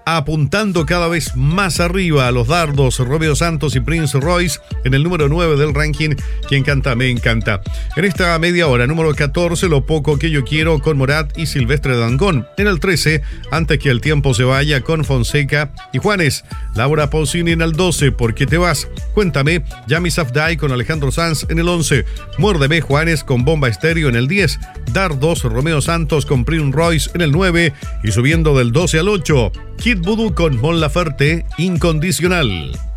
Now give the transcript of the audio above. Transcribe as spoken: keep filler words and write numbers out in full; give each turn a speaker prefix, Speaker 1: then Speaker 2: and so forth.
Speaker 1: apuntando cada vez más arriba a los dardos, Romeo Santos y Prince Royce en el número nueve del ranking. Quien canta me encanta. En esta media hora, número catorce, Lo poco que yo quiero con Morat y Silvestre Dangond. En el trece, Antes que el tiempo se vaya con Fonseca y Juanes. Laura Pausini en el doce, ¿Por qué te vas? Cuéntame, Yami Safdie con Alejandro Sanz en el once. Muérdeme, Juanes con Bomba Estéreo en el diez. Dardos, Romeo Santos con Prince Royce en el nueve. Y subiendo del doce al ocho, Kid Voodoo con Mon Laferte, Incondicional.